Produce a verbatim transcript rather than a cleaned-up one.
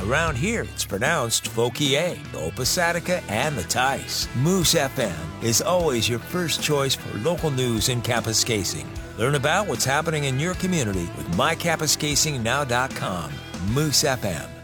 Around here, it's pronounced Fauquier, Opasattica, and the Tice. Moose F M is always your first choice for local news in Kapuskasing. Learn about what's happening in your community with my kapuskasing now dot com. Moose F M.